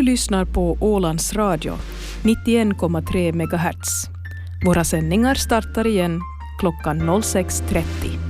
lyssnar på Ålands Radio, 91,3 MHz. Våra sändningar startar igen klockan 06.30.